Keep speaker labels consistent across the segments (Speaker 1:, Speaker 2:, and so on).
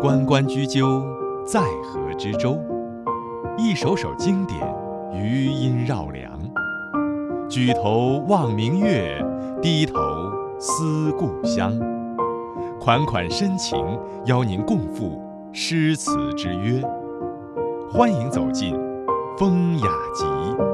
Speaker 1: 关关雎鸠，在河之洲。一首首经典，余音绕梁。举头望明月，低头思故乡。款款深情，邀您共赴诗词之约。欢迎走进风雅集。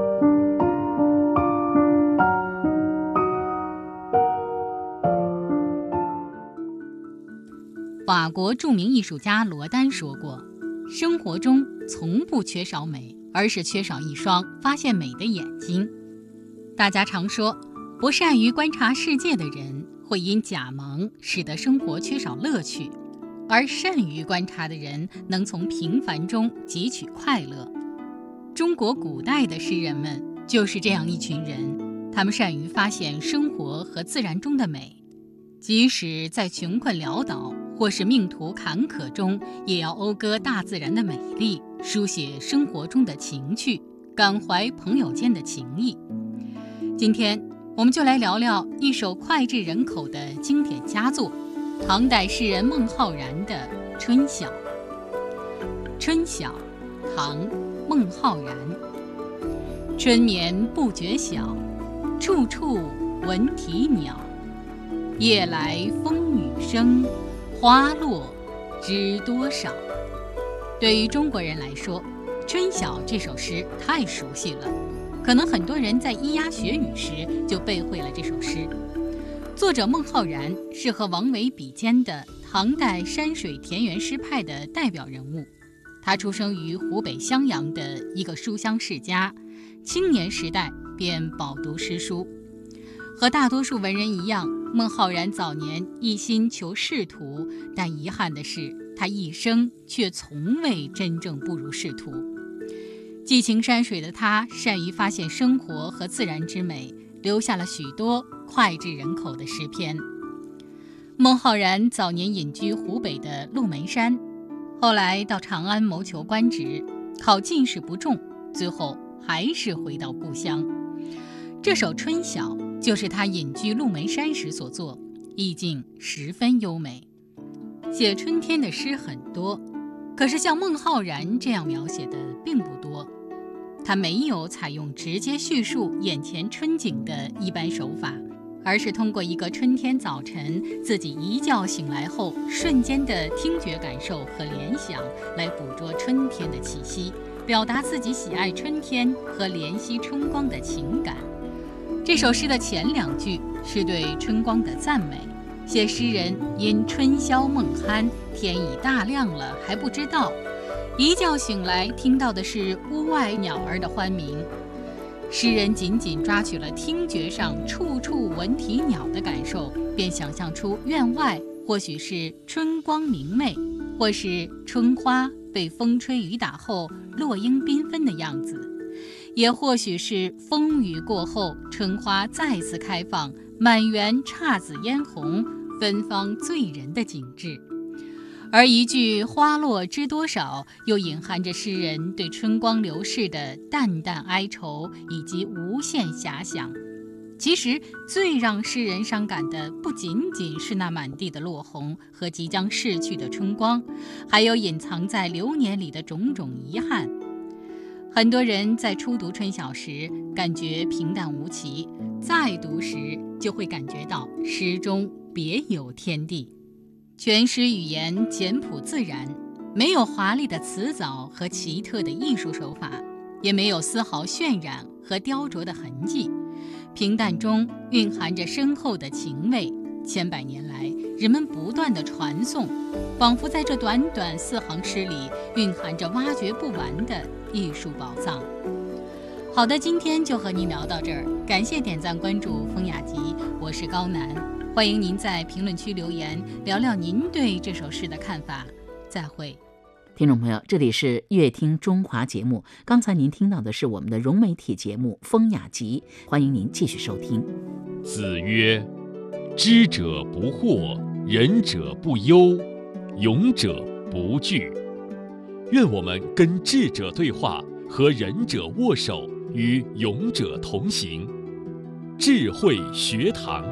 Speaker 2: 法国著名艺术家罗丹说过，生活中从不缺少美，而是缺少一双发现美的眼睛。大家常说，不善于观察世界的人会因假盲使得生活缺少乐趣，而善于观察的人能从平凡中汲取快乐。中国古代的诗人们就是这样一群人，他们善于发现生活和自然中的美，即使在穷困潦倒或是命途坎坷中，也要讴歌大自然的美丽，书写生活中的情趣，感怀朋友间的情谊。今天我们就来聊聊一首脍炙人口的经典佳作，唐代诗人孟浩然的《春晓》。春晓，唐，孟浩然。春眠不觉晓，处处闻啼鸟。夜来风雨声，花落知多少。对于中国人来说，《春晓》这首诗太熟悉了，可能很多人在咿呀学语时就背会了这首诗。作者孟浩然是和王维比肩的唐代山水田园诗派的代表人物。他出生于湖北襄阳的一个书香世家，青年时代便饱读诗书。和大多数文人一样，孟浩然早年一心求仕途，但遗憾的是，他一生却从未真正步入仕途。寄情山水的他，善于发现生活和自然之美，留下了许多脍炙人口的诗篇。孟浩然早年隐居湖北的鹿门山，后来到长安谋求官职，考进士不中，最后还是回到故乡。这首《春晓》就是他隐居鹿门山时所作，意境十分优美。写春天的诗很多，可是像孟浩然这样描写的并不多。他没有采用直接叙述眼前春景的一般手法，而是通过一个春天早晨自己一觉醒来后瞬间的听觉感受和联想，来捕捉春天的气息，表达自己喜爱春天和怜惜春光的情感。这首诗的前两句是对春光的赞美，写诗人因春宵梦酣，天已大亮了还不知道，一觉醒来听到的是屋外鸟儿的欢鸣。诗人仅仅抓取了听觉上处处闻啼鸟的感受，便想象出院外或许是春光明媚，或是春花被风吹雨打后落英缤纷的样子，也或许是风雨过后春花再次开放，满园姹紫嫣红，芬芳醉人的景致。而一句花落知多少，又隐含着诗人对春光流逝的淡淡哀愁以及无限遐想。其实最让诗人伤感的不仅仅是那满地的落红和即将逝去的春光，还有隐藏在流年里的种种遗憾。很多人在初读春晓时感觉平淡无奇，再读时就会感觉到诗中别有天地。全诗语言简朴自然，没有华丽的词藻和奇特的艺术手法，也没有丝毫渲染和雕琢的痕迹。平淡中蕴含着深厚的情味，千百年来人们不断的传颂，仿佛在这短短4行诗里蕴含着挖掘不完的艺术宝藏。好的，今天就和您聊到这儿，感谢点赞关注风雅集，我是高楠，欢迎您在评论区留言，聊聊您对这首诗的看法。再会。
Speaker 3: 听众朋友，这里是乐听中华节目，刚才您听到的是我们的融媒体节目《风雅集》，欢迎您继续收听。
Speaker 1: 子曰：知者不惑，仁者不忧，勇者不惧。愿我们跟智者对话，和仁者握手，与勇者同行。智慧学堂。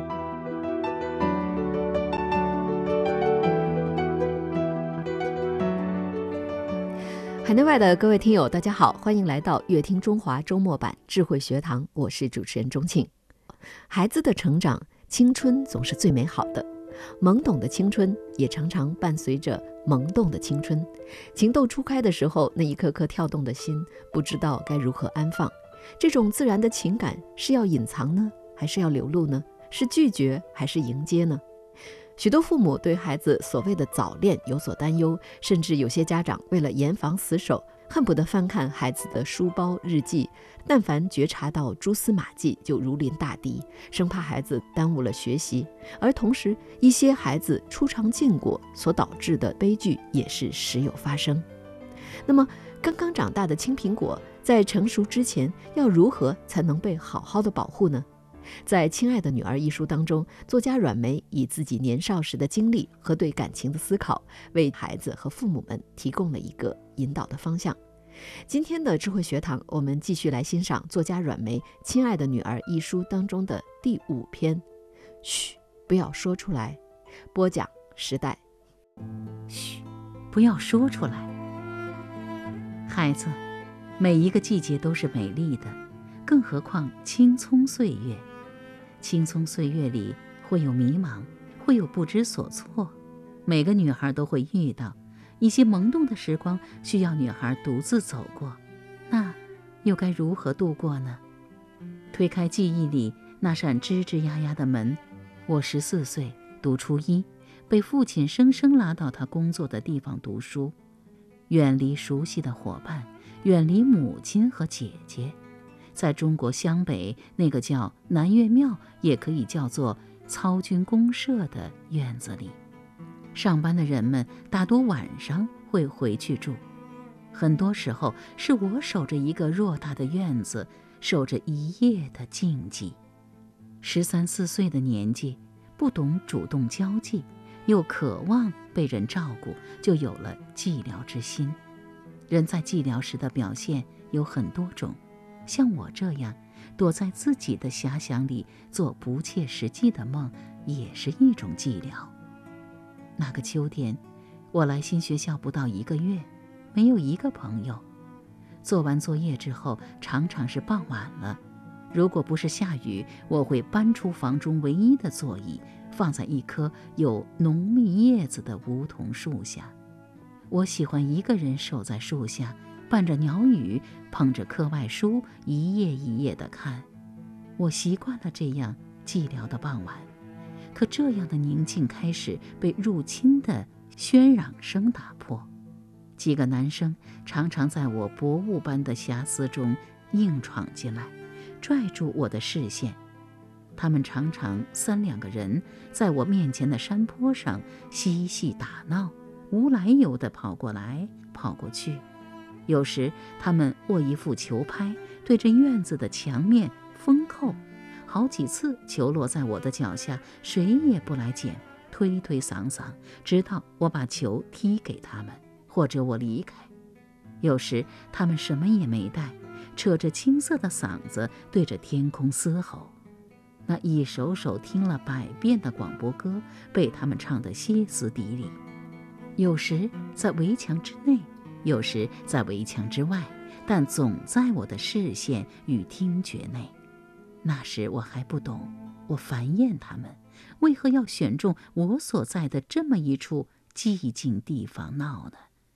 Speaker 4: 海内外的各位听友大家好，欢迎来到乐听中华周末版智慧学堂，我是主持人钟庆。孩子的成长，青春总是最美好的，懵懂的青春也常常伴随着萌动的青春。情窦初开的时候，那一颗颗跳动的心，不知道该如何安放。这种自然的情感是要隐藏呢，还是要流露呢？是拒绝还是迎接呢？许多父母对孩子所谓的早恋有所担忧，甚至有些家长为了严防死守，恨不得翻看孩子的书包日记，但凡觉察到蛛丝马迹就如临大敌，生怕孩子耽误了学习。而同时，一些孩子初尝禁果所导致的悲剧也是时有发生。那么刚刚长大的青苹果在成熟之前要如何才能被好好的保护呢？在《亲爱的女儿》一书当中，作家阮梅以自己年少时的经历和对感情的思考，为孩子和父母们提供了一个引导的方向。今天的智慧学堂，我们继续来欣赏作家阮梅《亲爱的女儿》一书当中的第5篇，嘘，不要说出来。播讲时代。
Speaker 3: 嘘，不要说出来。孩子，每一个季节都是美丽的，更何况青葱岁月。青葱岁月里会有迷茫，会有不知所措，每个女孩都会遇到。一些萌动的时光需要女孩独自走过，那又该如何度过呢？推开记忆里那扇吱吱呀呀的门，我14岁，读初一，被父亲生生拉到他工作的地方读书，远离熟悉的伙伴，远离母亲和姐姐，在中国湘北那个叫南岳庙，也可以叫做操军公社的院子里。上班的人们大多晚上会回去住，很多时候是我守着一个偌大的院子，守着一夜的静寂。13、14岁的年纪，不懂主动交际，又渴望被人照顾，就有了寂寥之心。人在寂寥时的表现有很多种，像我这样躲在自己的遐想里做不切实际的梦，也是一种寂寥。那个秋天，我来新学校不到1个月，没有一个朋友。做完作业之后，常常是傍晚了，如果不是下雨，我会搬出房中唯一的座椅，放在一棵有浓密叶子的梧桐树下。我喜欢一个人守在树下，伴着鸟语，捧着课外书，一页一页地看。我习惯了这样寂寥的傍晚，可这样的宁静开始被入侵的喧嚷声打破。几个男生常常在我薄雾般的遐思中硬闯进来，拽住我的视线。他们常常3、2个人在我面前的山坡上嬉戏打闹，无来由地跑过来跑过去。有时他们握一副球拍，对着院子的墙面疯扣，好几次球落在我的脚下，谁也不来捡，推推搡搡，直到我把球踢给他们，或者我离开。有时他们什么也没带，扯着青涩的嗓子对着天空嘶吼。那一首首听了100遍的广播歌被他们唱得歇斯底里。有时在围墙之内，有时在围墙之外，但总在我的视线与听觉内。那时我还不懂，我烦厌他们为何要选中我所在的这么一处寂静地方闹呢？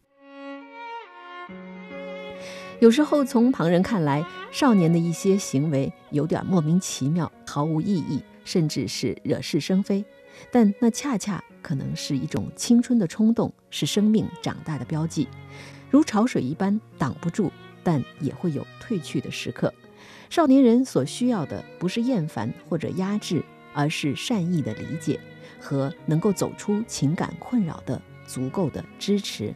Speaker 4: 有时候从旁人看来，少年的一些行为有点莫名其妙，毫无意义，甚至是惹是生非，但那恰恰可能是一种青春的冲动，是生命长大的标记。如潮水一般挡不住，但也会有退去的时刻。少年人所需要的不是厌烦或者压制，而是善意的理解和能够走出情感困扰的足够的支持。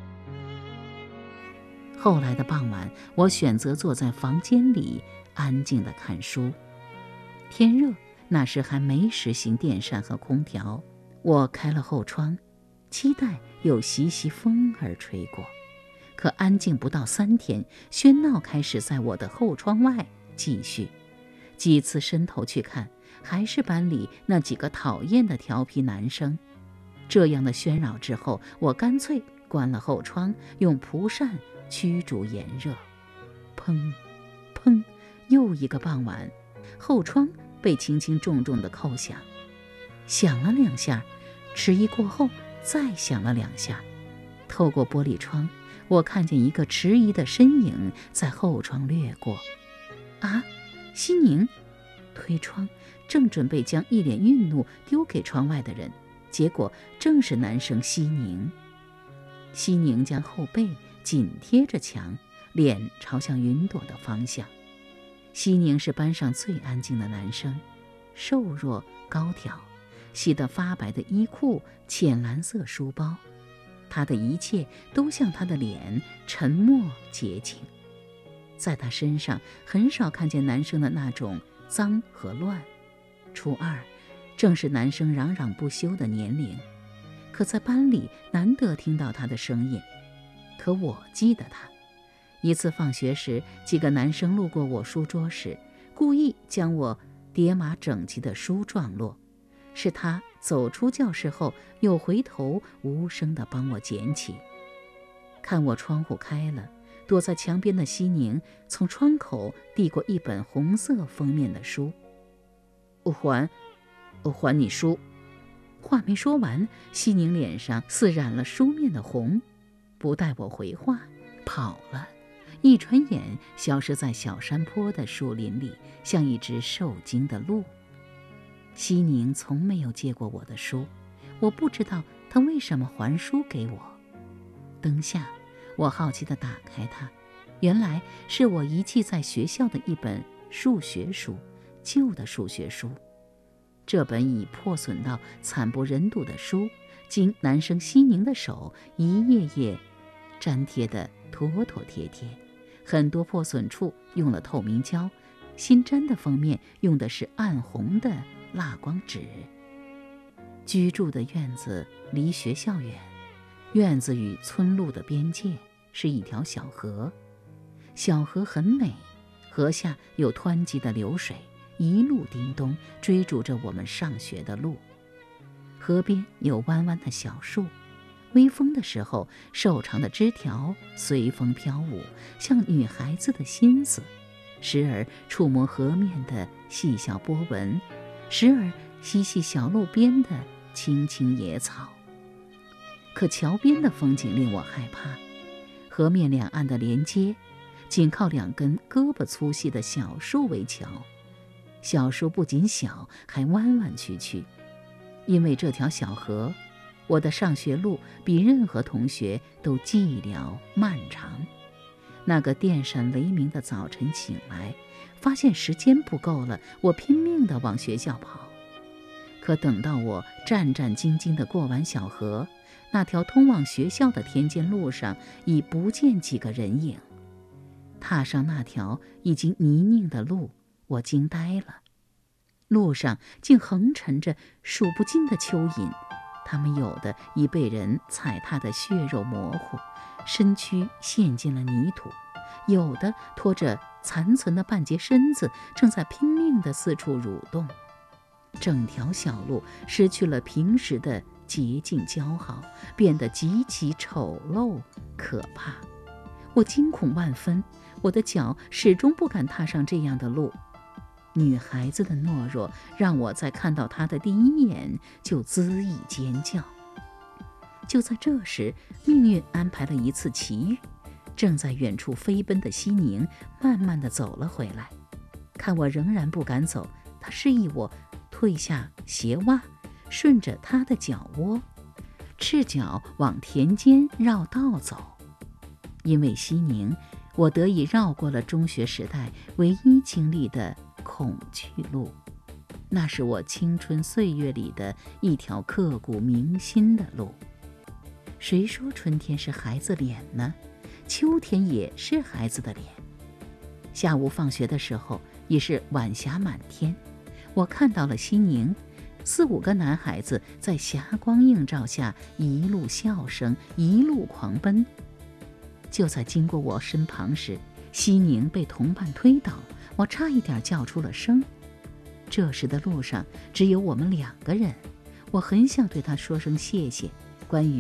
Speaker 3: 后来的傍晚，我选择坐在房间里安静地看书。天热，那时还没实行电扇和空调，我开了后窗，期待有习习风儿吹过。可安静不到3天，喧闹开始在我的后窗外继续。几次伸头去看，还是班里那几个讨厌的调皮男生。这样的喧扰之后，我干脆关了后窗，用蒲扇驱逐炎热。砰砰，又一个傍晚，后窗被轻轻重重地扣响，响了2下，迟疑过后再响了2下。透过玻璃窗，我看见一个迟疑的身影在后窗掠过。啊，西宁！推窗，正准备将一脸愠怒丢给窗外的人，结果正是男生西宁。西宁将后背紧贴着墙，脸朝向云朵的方向。西宁是班上最安静的男生，瘦弱高挑，洗得发白的衣裤，浅蓝色书包。他的一切都像他的脸，沉默洁净。在他身上很少看见男生的那种脏和乱。初2正是男生嚷嚷不休的年龄，可在班里难得听到他的声音。可我记得他，一次放学时，几个男生路过我书桌时，故意将我叠码整齐的书撞落，是他走出教室后又回头无声地帮我捡起。看我窗户开了，躲在墙边的西宁从窗口递过一本红色封面的书。还你书。话没说完，西宁脸上似染了书面的红，不待我回话，跑了，一转眼消失在小山坡的树林里，像一只受惊的鹿。西宁从没有借过我的书，我不知道他为什么还书给我。灯下，我好奇地打开它，原来是我遗弃在学校的一本数学书，旧的数学书。这本已破损到惨不忍睹的书，经男生西宁的手一页页粘贴得妥妥帖帖，很多破损处用了透明胶，新粘的封面用的是暗红的蜡光纸。居住的院子离学校远，院子与村路的边界是一条小河，小河很美，河下有湍急的流水，一路叮咚追逐着我们上学的路。河边有弯弯的小树，微风的时候，瘦长的枝条随风飘舞，像女孩子的心思，时而触摸河面的细小波纹，时而嬉戏小路边的青青野草。可桥边的风景令我害怕，河面两岸的连接仅靠2根胳膊粗细的小树为桥，小树不仅小，还弯弯曲曲。因为这条小河，我的上学路比任何同学都寂寥漫长。那个电闪雷鸣的早晨醒来，发现时间不够了，我拼命地往学校跑。可等到我战战兢兢地过完小河，那条通往学校的田间路上已不见几个人影。踏上那条已经泥泞的路，我惊呆了。路上竟横陈着数不尽的蚯蚓，它们有的已被人踩踏得血肉模糊，身躯陷进了泥土，有的拖着残存的半截身子，正在拼命地四处蠕动。整条小路失去了平时的洁净姣好，变得极其丑陋可怕。我惊恐万分，我的脚始终不敢踏上这样的路。女孩子的懦弱让我在看到她的第一眼就恣意尖叫。就在这时，命运安排了一次奇遇，正在远处飞奔的西宁慢慢地走了回来，看我仍然不敢走，他示意我退下鞋袜，顺着他的脚窝，赤脚往田间绕道走。因为西宁，我得以绕过了中学时代唯一经历的恐惧路，那是我青春岁月里的一条刻骨铭心的路。谁说春天是孩子脸呢？秋天也是孩子的脸。下午放学的时候，已是晚霞满天，我看到了西宁，4、5个男孩子在霞光映照下一路笑声，一路狂奔。就在经过我身旁时，西宁被同伴推倒，我差一点叫出了声。这时的路上只有我们2个人，我很想对他说声谢谢，关于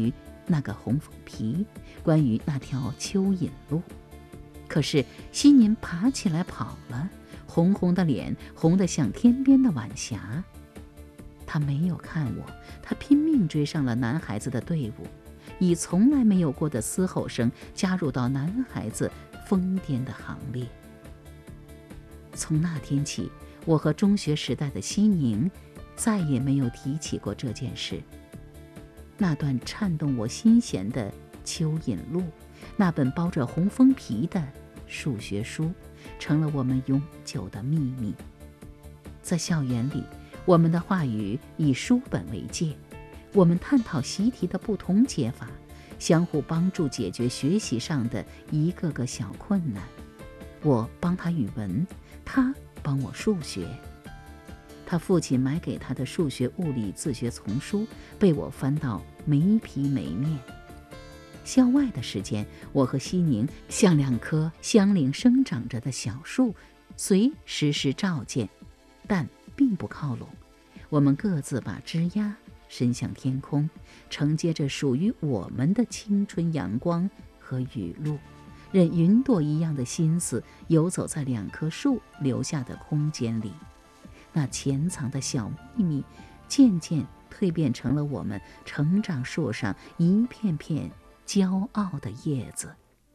Speaker 3: 那个红枫皮，关于那条蚯蚓路。可是西宁爬起来跑了，红红的脸红得像天边的晚霞。他没有看我，他拼命追上了男孩子的队伍，以从来没有过的嘶吼声加入到男孩子疯癫的行列。从那天起，我和中学时代的西宁再也没有提起过这件事。那段颤动我心弦的蚯蚓录，那本包着红枫皮的数学书，成了我们永久的秘密。在校园里，我们的话语以书本为界，我们探讨习题的不同解法，相互帮助解决学习上的一个个小困难。我帮他语文，他帮我数学。他父亲买给他的数学物理自学丛书被我翻到没皮没面。校外的时间，我和西宁像两棵相邻生长着的小树，虽时时照见，但并不靠拢。我们各自把枝桠伸向天空，承接着属于我们的青春阳光和雨露，任云朵一样的心思游走在两棵树留下的空间里。那潜藏的小秘密渐渐蜕变成了我们成长树上一片片骄傲的叶子。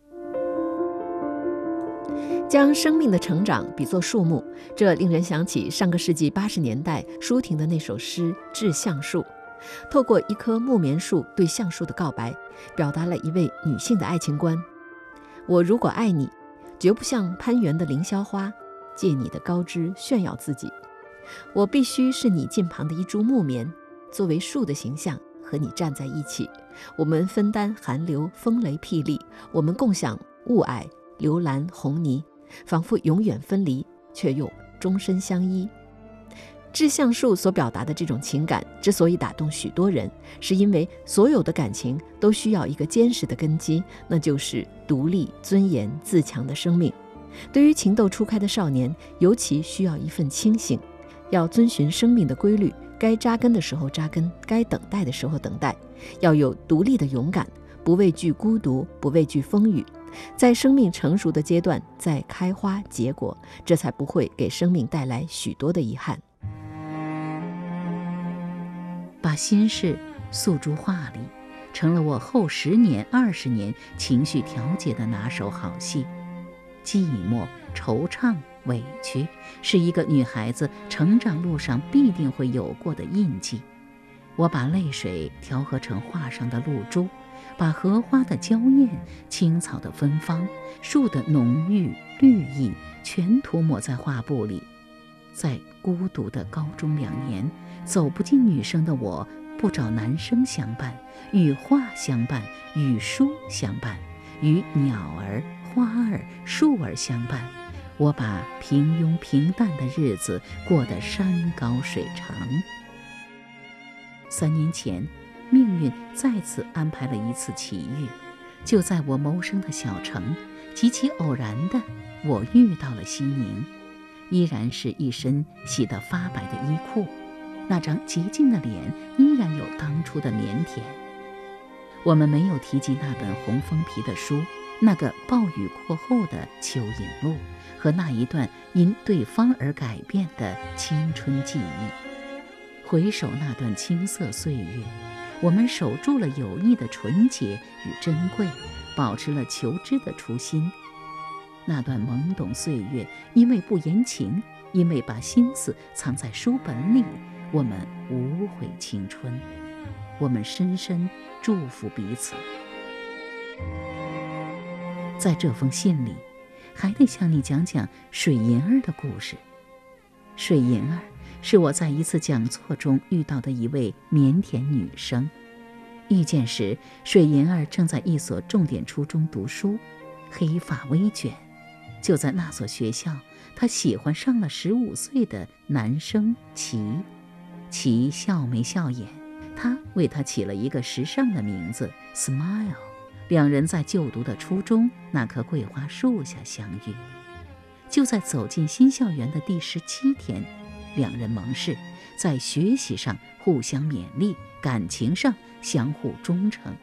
Speaker 4: 将生命的成长比作树木，这令人想起上个世纪80年代舒婷的那首诗《致橡树》。透过一棵木棉树对橡树的告白，表达了一位女性的爱情观。我如果爱你，绝不像攀援的凌霄花，借你的高枝炫耀自己。我必须是你近旁的一株木棉，作为树的形象和你站在一起。我们分担寒流风雷霹雳，我们共享雾霭流岚红泥，仿佛永远分离，却又终身相依。致橡树所表达的这种情感之所以打动许多人，是因为所有的感情都需要一个坚实的根基，那就是独立、尊严、自强的生命。对于情窦初开的少年，尤其需要一份清醒，要遵循生命的规律，该扎根的时候扎根，该等待的时候等待，要有独立的勇敢，不畏惧孤独，不畏惧风雨。在生命成熟的阶段，在开花结果，这才不会给生命带来许多的遗憾。
Speaker 3: 把心事诉诸画里，成了我后10年、20年情绪调节的拿手好戏。寂寞、惆怅、委屈，是一个女孩子成长路上必定会有过的印记。我把泪水调和成画上的露珠，把荷花的娇艳、青草的芬芳、树的浓郁、绿意全涂抹在画布里。在孤独的高中2年，走不进女生的我，不找男生相伴，与画相伴，与书相伴，与鸟儿、花儿、树儿相伴。我把平庸平淡的日子过得山高水长。3年前，命运再次安排了一次奇遇，就在我谋生的小城，极其偶然的，我遇到了西宁。依然是一身洗得发白的衣裤，那张洁净的脸依然有当初的腼腆。我们没有提及那本红枫皮的书，那个暴雨过后的蚯蚓路，和那一段因对方而改变的青春记忆。回首那段青涩岁月，我们守住了友谊的纯洁与珍贵，保持了求知的初心。那段懵懂岁月，因为不言情，因为把心思藏在书本里，我们无悔青春，我们深深祝福彼此。在这封信里，还得向你讲讲水银儿的故事。水银儿是我在一次讲座中遇到的一位腼腆女生。遇见时，水银儿正在一所重点初中读书，黑发微卷。就在那所学校，她喜欢上了15岁的男生齐。齐笑眉笑眼，他为她起了一个时尚的名字 Smile。 两人在就读的初中那棵桂花树下相遇。就在走进新校园的第17天，两人盟誓，在学习上互相勉励，感情上相互忠诚。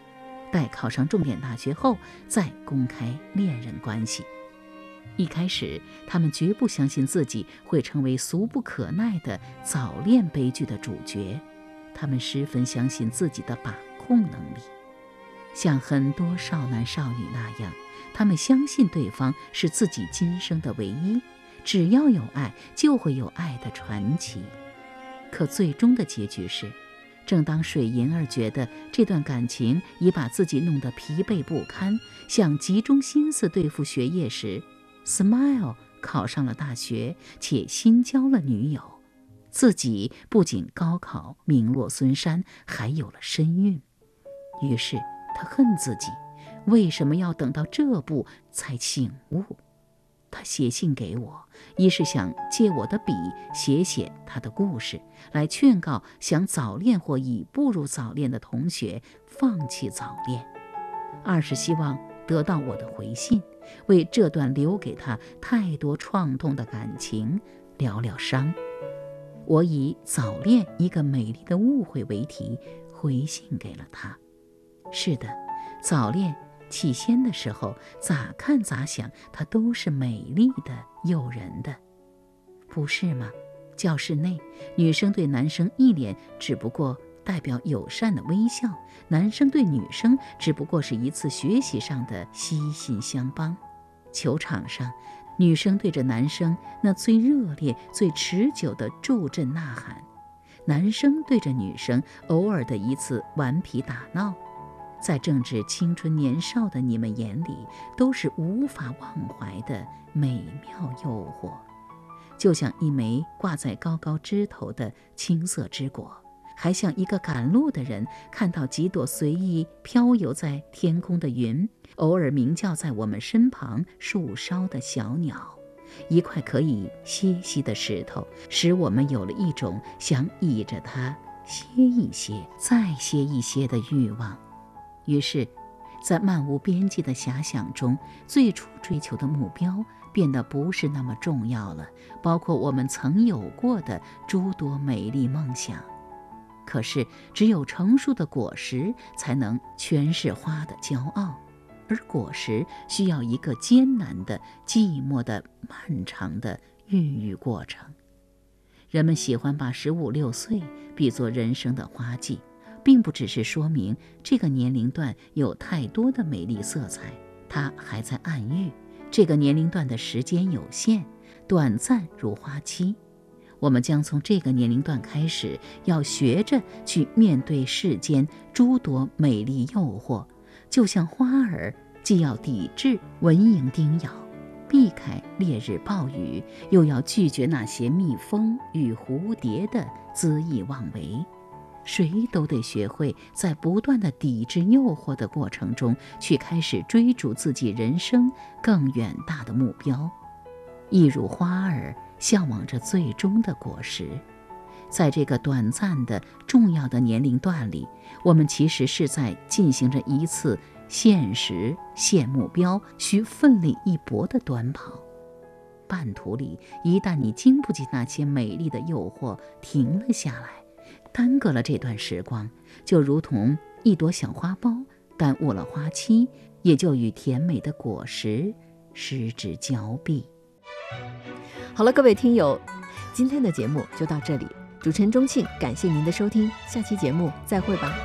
Speaker 3: 待考上重点大学后再公开恋人关系。一开始，他们绝不相信自己会成为俗不可耐的早恋悲剧的主角，他们十分相信自己的把控能力。像很多少男少女那样，他们相信对方是自己今生的唯一，只要有爱，就会有爱的传奇。可最终的结局是，正当水银儿觉得这段感情已把自己弄得疲惫不堪，想集中心思对付学业时， Smile 考上了大学，且新交了女友。自己不仅高考名落孙山，还有了身孕。于是他恨自己，为什么要等到这步才醒悟？他写信给我，一是想借我的笔写他的故事，来劝告想早恋或已步入早恋的同学放弃早恋；二是希望得到我的回信，为这段留给他太多创痛的感情疗疗伤。我以早恋一个美丽的误会为题回信给了他。是的，早恋起先的时候，咋看咋想，它都是美丽的、诱人的，不是吗？教室内，女生对男生一脸只不过代表友善的微笑，男生对女生只不过是一次学习上的悉心相帮。球场上，女生对着男生那最热烈、最持久的助阵呐喊，男生对着女生偶尔的一次顽皮打闹，在正值青春年少的你们眼里，都是无法忘怀的美妙诱惑，就像一枚挂在高高枝头的青色之果，还像一个赶路的人看到几朵随意飘游在天空的云，偶尔鸣叫在我们身旁树梢的小鸟，一块可以歇息的石头，使我们有了一种想倚着它歇一歇再歇一歇的欲望。于是在漫无边际的遐想中，最初追求的目标变得不是那么重要了，包括我们曾有过的诸多美丽梦想。可是只有成熟的果实才能诠释花的骄傲，而果实需要一个艰难的、寂寞的、漫长的孕育过程。人们喜欢把15、16岁比作人生的花季，并不只是说明这个年龄段有太多的美丽色彩，它还在暗喻这个年龄段的时间有限，短暂如花期。我们将从这个年龄段开始，要学着去面对世间诸多美丽诱惑，就像花儿既要抵制蚊蝇叮咬，避开烈日暴雨，又要拒绝那些蜜蜂与蝴蝶的恣意妄为。谁都得学会在不断的抵制诱惑的过程中，去开始追逐自己人生更远大的目标。一如花儿向往着最终的果实。在这个短暂的重要的年龄段里，我们其实是在进行着一次现实现目标需奋力一搏的短跑。半途里，一旦你经不起那些美丽的诱惑停了下来，耽搁了这段时光，就如同一朵小花苞耽误了花期，也就与甜美的果实失之交臂。
Speaker 4: 好了，各位听友，今天的节目就到这里。主持人钟庆，感谢您的收听，下期节目再会吧。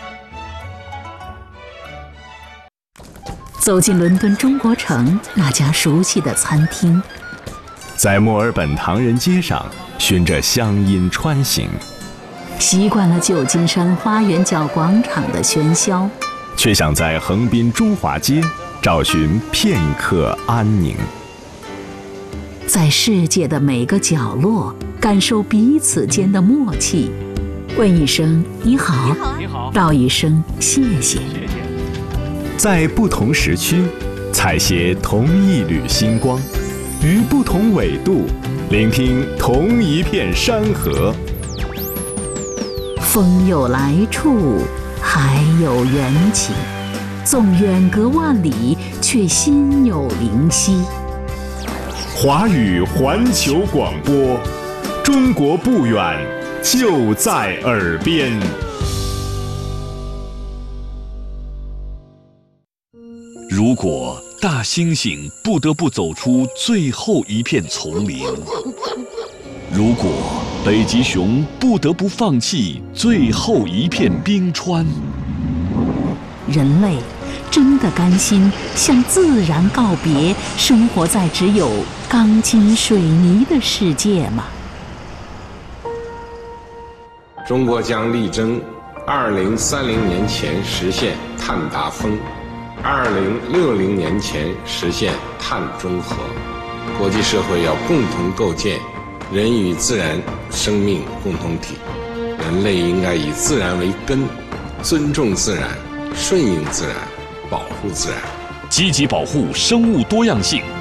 Speaker 3: 走进伦敦中国城那家熟悉的餐厅，
Speaker 1: 在墨尔本唐人街上循着乡音穿行，
Speaker 3: 习惯了旧金山花园角广场的喧嚣，
Speaker 1: 却想在横滨中华街找寻片刻安宁。
Speaker 3: 在世界的每个角落感受彼此间的默契，问一声你好，道一声谢谢。
Speaker 1: 在不同时区采撷同一缕星光，于不同纬度聆听同一片山河。
Speaker 3: 风有来处，海有缘起，纵远隔万里，却心有灵犀。
Speaker 1: 华语环球广播，中国不远，就在耳边。
Speaker 5: 如果大猩猩不得不走出最后一片丛林，如果北极熊不得不放弃最后一片冰川，
Speaker 3: 人类真的甘心向自然告别，生活在只有钢筋水泥的世界吗？
Speaker 6: 中国将力争2030年前实现碳达峰，2060年前实现碳中和。国际社会要共同构建人与自然生命共同体，人类应该以自然为根，尊重自然，顺应自然，保护自然，
Speaker 5: 积极保护生物多样性，